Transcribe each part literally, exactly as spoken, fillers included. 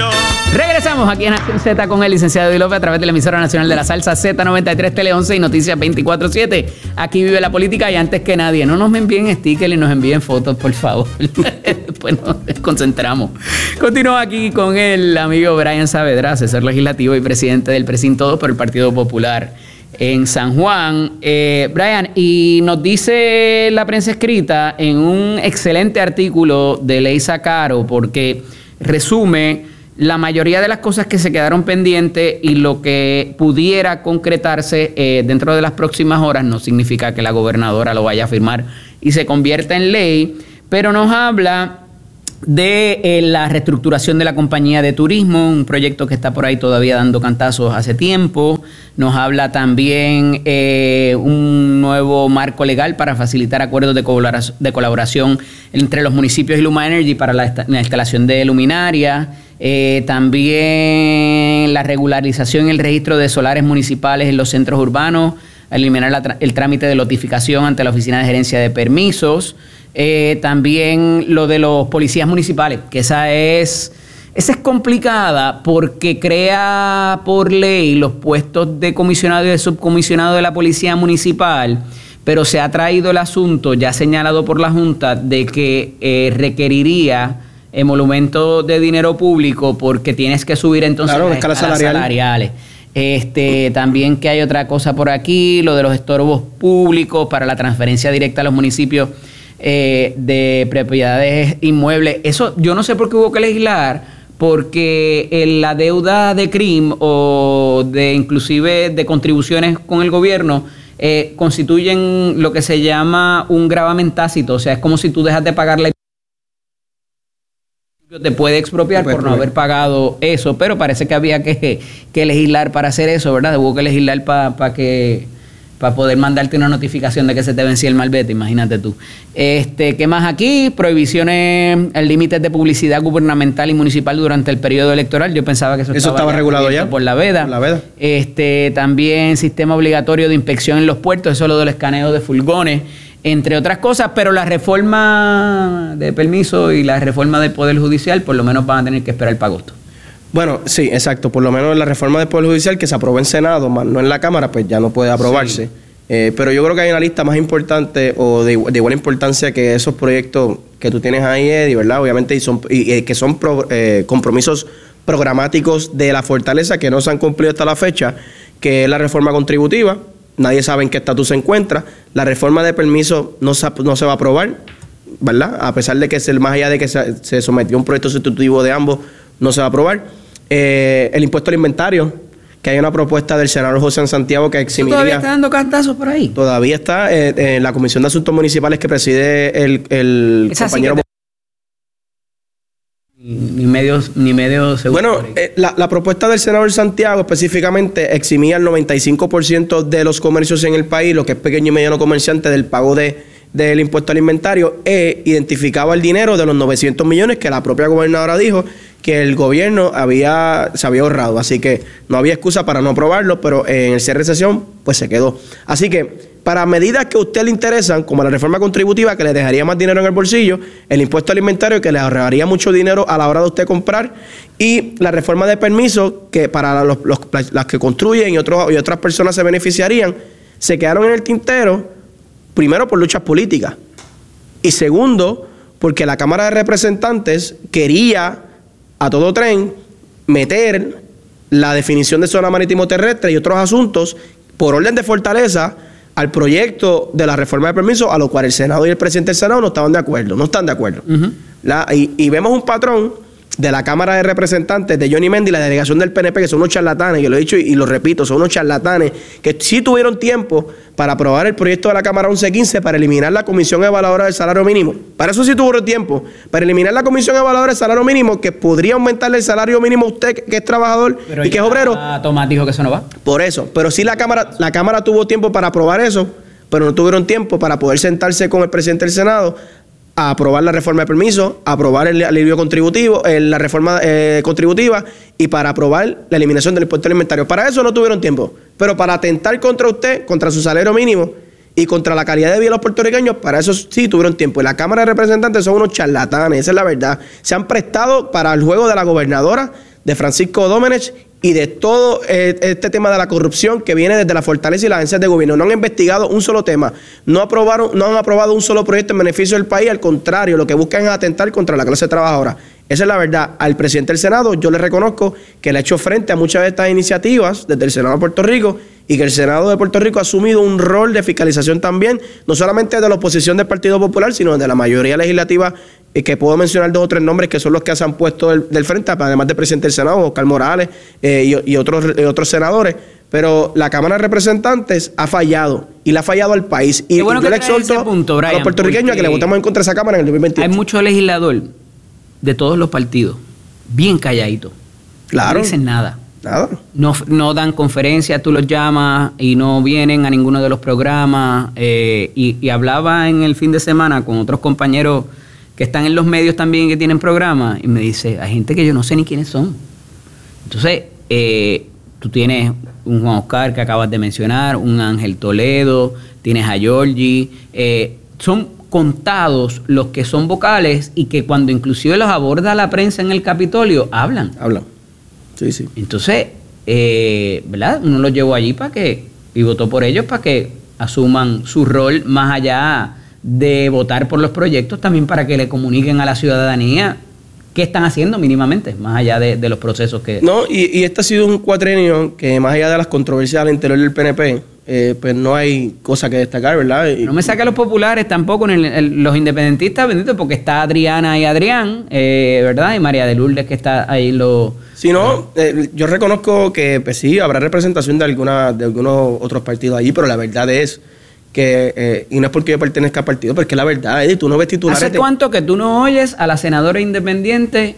yo. Regresamos aquí en Nación Z con el licenciado Eddie López a través de la emisora nacional de la salsa Z noventa y tres, Tele once y Noticias veinticuatro siete. Aquí vive la política y antes que nadie, no nos envíen stickers y nos envíen fotos, por favor. Después nos desconcentramos. Continúo aquí con el amigo Brian Saavedra, asesor legislativo y presidente del Precinto dos por el Partido Popular en San Juan. Eh, Brian, y nos dice la prensa escrita en un excelente artículo de Leisa Caro, porque resume la mayoría de las cosas que se quedaron pendientes y lo que pudiera concretarse eh, dentro de las próximas horas. No significa que la gobernadora lo vaya a firmar y se convierta en ley, pero nos habla de eh, la reestructuración de la compañía de turismo, un proyecto que está por ahí todavía dando cantazos hace tiempo. Nos habla también eh, un nuevo marco legal para facilitar acuerdos de, colaboración, de colaboración entre los municipios y Luma Energy para la, la instalación de luminarias. Eh, también la regularización y el registro de solares municipales en los centros urbanos, eliminar la, el trámite de notificación ante la Oficina de Gerencia de Permisos. Eh, también lo de los policías municipales, que esa es, esa es complicada porque crea por ley los puestos de comisionado y de subcomisionado de la policía municipal, pero se ha traído el asunto ya señalado por la Junta de que eh, requeriría emolumento de dinero público porque tienes que subir entonces claro, las escalas salarial. salariales. Este, también que hay otra cosa por aquí, lo de los estorbos públicos para la transferencia directa a los municipios eh, de propiedades inmuebles. Eso yo no sé por qué hubo que legislar, porque en la deuda de C R I M o de inclusive de contribuciones con el gobierno eh, constituyen lo que se llama un gravamen tácito. O sea, es como si tú dejas de pagarle, te puede expropiar por no haber pagado eso, pero parece que había que, que legislar para hacer eso, ¿verdad? Hubo que legislar para pa que para poder mandarte una notificación de que se te vencía el malvete, imagínate tú. Este, ¿qué más aquí? Prohibiciones, límites de publicidad gubernamental y municipal durante el periodo electoral. Yo pensaba que eso, eso estaba, estaba regulado ya por la veda. Por la veda. Este, también sistema obligatorio de inspección en los puertos, eso es lo del escaneo de furgones, entre otras cosas, pero la reforma de permiso y la reforma del Poder Judicial por lo menos van a tener que esperar para agosto. Bueno, sí, exacto. Por lo menos la reforma del Poder Judicial que se aprobó en Senado, más no en la Cámara, pues ya no puede aprobarse. Sí. Eh, pero yo creo que hay una lista más importante o de, de igual importancia que esos proyectos que tú tienes ahí, Eddie, ¿verdad? Obviamente, y, son, y eh, que son pro, eh, compromisos programáticos de la fortaleza que no se han cumplido hasta la fecha, que es la reforma contributiva. Nadie sabe en qué estatus se encuentra. La reforma de permiso no se, no se va a aprobar, ¿verdad? A pesar de que es el, más allá de que se, se sometió un proyecto sustitutivo de ambos, no se va a aprobar. Eh, el impuesto al inventario, que hay una propuesta del senador José Santiago que eximiría... ¿Todavía está dando cantazos por ahí? Todavía está eh, en la Comisión de Asuntos Municipales que preside el, el compañero... Sí Ni medio, ni medio seguro. Bueno, eh, la, la propuesta del senador Santiago específicamente eximía el noventa y cinco por ciento de los comercios en el país, lo que es pequeño y mediano comerciante, del pago de, del impuesto al inventario, e identificaba el dinero de los novecientos millones que la propia gobernadora dijo que el gobierno había se había ahorrado. Así que no había excusa para no aprobarlo, pero en el cierre de sesión pues se quedó. Así que para medidas que a usted le interesan, como la reforma contributiva, que le dejaría más dinero en el bolsillo, el impuesto al inventario, que le ahorraría mucho dinero a la hora de usted comprar, y la reforma de permiso, que para los, los, las que construyen y, otros, y otras personas se beneficiarían, se quedaron en el tintero, primero por luchas políticas, y segundo, porque la Cámara de Representantes quería a todo tren meter la definición de zona marítimo terrestre y otros asuntos por orden de fortaleza al proyecto de la reforma de permiso, a lo cual el Senado y el presidente del Senado no estaban de acuerdo, no están de acuerdo. Uh-huh. la, y, y vemos un patrón de la Cámara de Representantes de Johnny Méndez y la delegación del P N P, que son unos charlatanes, yo lo he dicho y, y lo repito, son unos charlatanes que sí tuvieron tiempo para aprobar el proyecto de la Cámara once quince para eliminar la Comisión Evaluadora del Salario Mínimo. Para eso sí tuvieron tiempo, para eliminar la Comisión Evaluadora del Salario Mínimo, que podría aumentarle el salario mínimo a usted, que es trabajador pero y que es obrero. Tomás dijo que eso no va. Por eso, pero sí la Cámara, la Cámara tuvo tiempo para aprobar eso, pero no tuvieron tiempo para poder sentarse con el presidente del Senado a aprobar la reforma de permiso, a aprobar el alivio contributivo, eh, la reforma eh, contributiva y para aprobar la eliminación del impuesto alimentario. Para eso no tuvieron tiempo, pero para atentar contra usted, contra su salario mínimo y contra la calidad de vida de los puertorriqueños, para eso sí tuvieron tiempo. Y la Cámara de Representantes son unos charlatanes, esa es la verdad. Se han prestado para el juego de la gobernadora de Francisco Domenech y de todo eh, este tema de la corrupción que viene desde la fortaleza y las agencias de gobierno. No han investigado un solo tema, no aprobaron, no han aprobado un solo proyecto en beneficio del país, al contrario, lo que buscan es atentar contra la clase trabajadora. Esa es la verdad. Al presidente del Senado yo le reconozco que le ha hecho frente a muchas de estas iniciativas desde el Senado de Puerto Rico y que el Senado de Puerto Rico ha asumido un rol de fiscalización también, no solamente de la oposición del Partido Popular, sino de la mayoría legislativa, eh, que puedo mencionar dos o tres nombres que son los que se han puesto del, del frente, además del presidente del Senado, Oscar Morales eh, y, y, otros, y otros senadores. Pero la Cámara de Representantes ha fallado y le ha fallado al país. Y, bueno, y yo le exhorto punto, Brian, a los puertorriqueños a que le votemos en contra de esa Cámara en el dos mil veintiocho. Hay mucho legislador de todos los partidos, bien calladito. Claro. No dicen nada. Nada. No, no dan conferencias, tú los llamas y no vienen a ninguno de los programas. Eh, y, y hablaba en el fin de semana con otros compañeros que están en los medios también, que tienen programas, y me dice, hay gente que yo no sé ni quiénes son. Entonces, eh, tú tienes un Juan Oscar que acabas de mencionar, un Ángel Toledo, tienes a Georgie, eh, son contados los que son vocales y que cuando inclusive los aborda la prensa en el Capitolio, hablan. Hablan. Sí, sí. Entonces, eh, ¿verdad? Uno los llevó allí para que, y votó por ellos para que asuman su rol más allá de votar por los proyectos, también para que le comuniquen a la ciudadanía qué están haciendo mínimamente, más allá de, de los procesos que... No, y, y este ha sido un cuatrenio que más allá de las controversias al interior del P N P, eh, pues no hay cosa que destacar, ¿verdad? Y, no me saque a los populares tampoco, en el, el, los independentistas, bendito, porque está Adriana y Adrián, eh, ¿verdad? Y María de Lourdes, que está ahí lo... Si no, eh, yo reconozco que pues sí, habrá representación de, alguna, de algunos otros partidos allí, pero la verdad es que, eh, y no es porque yo pertenezca al partido, pero es que la verdad, Eddie, tú no ves titulares... ¿Hace de... cuánto que tú no oyes a la senadora independiente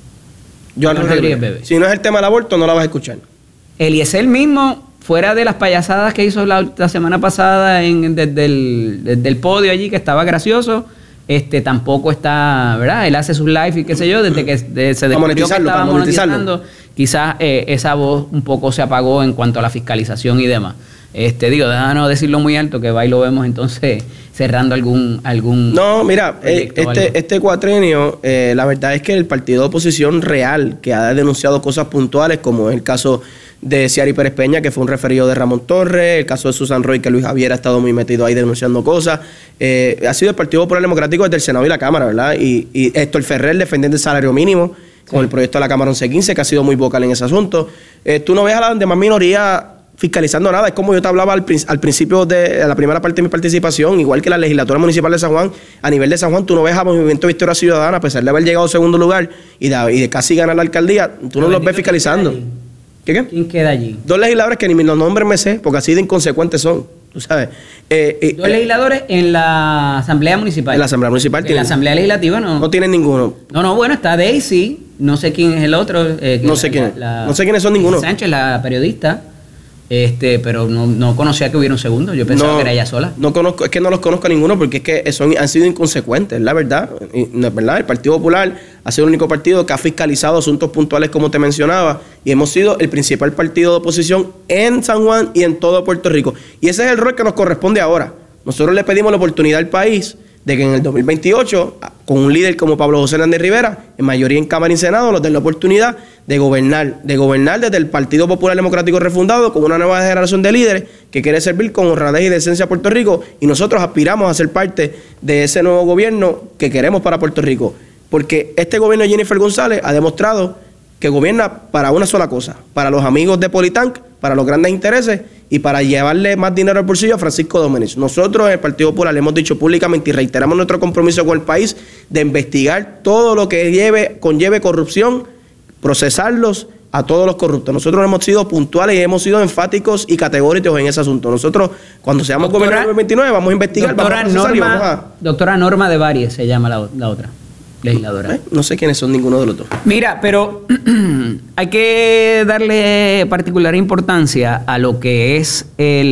Johanna Rodríguez Bebe? Si no es el tema del aborto, no la vas a escuchar. Eliezer mismo, fuera de las payasadas que hizo la, la semana pasada en, desde, el, desde el podio allí, que estaba gracioso, este tampoco está, ¿verdad? Él hace sus live y qué sé yo, desde que de, se descubrió que estaba monetizando, quizás eh, esa voz un poco se apagó en cuanto a la fiscalización y demás. Este, digo, déjanos decirlo muy alto, que va y lo vemos entonces cerrando algún... algún no, mira, eh, este, este cuatrenio, eh, la verdad es que el partido de oposición real, que ha denunciado cosas puntuales, como es el caso de Ciari Pérez Peña, que fue un referido de Ramón Torres, el caso de Susan Roy, que Luis Javier ha estado muy metido ahí denunciando cosas, eh, ha sido el Partido Popular Democrático desde el Senado y la Cámara, ¿verdad? Y, y Héctor Ferrer defendiendo el salario mínimo, sí, con el proyecto de la Cámara once quince, que ha sido muy vocal en ese asunto. Eh, tú no ves a la demás minoría fiscalizando nada. Es como yo te hablaba al, al principio de la primera parte de mi participación, igual que la legislatura municipal de San Juan, a nivel de San Juan, tú no ves a Movimiento Victoria Ciudadana, a pesar de haber llegado a segundo lugar y de, y de casi ganar la alcaldía, tú no los ves fiscalizando. ¿Qué, qué? ¿Quién queda allí? Dos legisladores que ni los nombres me sé, porque así de inconsecuentes son, tú sabes. Eh, eh, Dos legisladores en la Asamblea Municipal. En la Asamblea Municipal. En la Asamblea Legislativa no. No tienen ninguno. No, no, bueno, está Daisy, no sé quién es el otro. Eh, no sé la, quién es. La, no sé quiénes son ninguno. Sánchez, la periodista. Este, pero no, no conocía que hubiera un segundo. Yo pensaba no, que era ella sola. No conozco, es que no los conozco a ninguno porque es que son, han sido inconsecuentes, la verdad. Y, no es verdad. El Partido Popular ha sido el único partido que ha fiscalizado asuntos puntuales, como te mencionaba, y hemos sido el principal partido de oposición en San Juan y en todo Puerto Rico. Y ese es el rol que nos corresponde ahora. Nosotros le pedimos la oportunidad al país de que en el dos mil veintiocho, con un líder como Pablo José Hernández Rivera, en mayoría en Cámara y Senado, nos den la oportunidad de gobernar, de gobernar desde el Partido Popular Democrático refundado, con una nueva generación de líderes que quiere servir con honradez y decencia a Puerto Rico, y nosotros aspiramos a ser parte de ese nuevo gobierno que queremos para Puerto Rico, porque este gobierno de Jennifer González ha demostrado que gobierna para una sola cosa, para los amigos de Politank, para los grandes intereses y para llevarle más dinero al bolsillo a Francisco Domenech. Nosotros en el Partido Popular le hemos dicho públicamente y reiteramos nuestro compromiso con el país de investigar todo lo que lleve, conlleve corrupción, procesarlos a todos los corruptos. Nosotros hemos sido puntuales y hemos sido enfáticos y categóricos en ese asunto. Nosotros, cuando seamos gobernadores en el veintinueve, vamos a investigar, doctora vamos a procesar Norma, y vamos a... Doctora Norma de Varies se llama la, la otra legisladora. ¿Eh? No sé quiénes son ninguno de los dos. Mira, pero hay que darle particular importancia a lo que es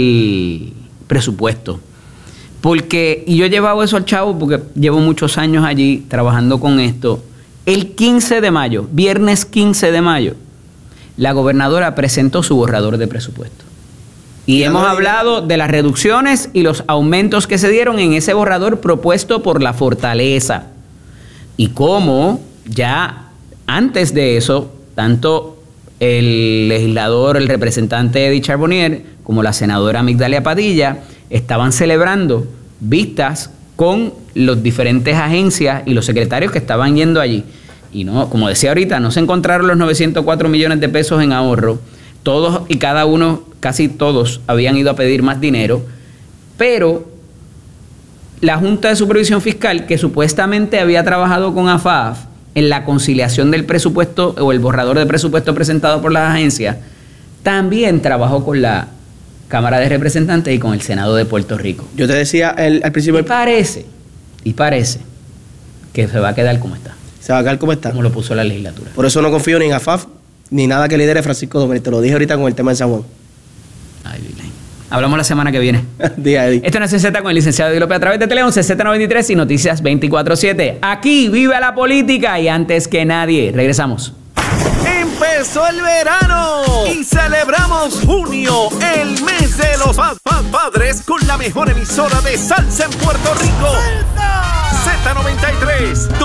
el presupuesto. Porque, y yo he llevado eso al chavo porque llevo muchos años allí trabajando con esto. El quince de mayo, viernes quince de mayo, la gobernadora presentó su borrador de presupuesto. Y hemos hablado de las reducciones y los aumentos que se dieron en ese borrador propuesto por la Fortaleza. Y cómo ya antes de eso tanto el legislador, el representante Eddie Charbonnier, como la senadora Migdalia Padilla, estaban celebrando vistas con los diferentes agencias y los secretarios que estaban yendo allí. Y no, como decía ahorita, no se encontraron los novecientos cuatro millones de pesos en ahorro. Todos y cada uno, casi todos, habían ido a pedir más dinero, pero la Junta de Supervisión Fiscal, que supuestamente había trabajado con A F A F en la conciliación del presupuesto o el borrador de presupuesto presentado por las agencias, también trabajó con la Cámara de Representantes y con el Senado de Puerto Rico. Yo te decía el, al principio... Y parece, y parece que se va a quedar como está. Se va a quedar como está. Como lo puso la legislatura. Por eso no confío ni en A F A F ni nada que lidere Francisco Domínguez. Te lo dije ahorita con el tema de San Juan. Ay, Vilay. Hablamos la semana que viene. Día, Eddie. Esto es Nación Z con el licenciado Eddie López a través de Tele once, Z noventa y tres y Noticias veinticuatro siete. Aquí vive la política y antes que nadie. Regresamos. Empezó el verano y celebramos junio, el mes de los pa pa padres, con la mejor emisora de salsa en Puerto Rico. Z noventa y tres, tu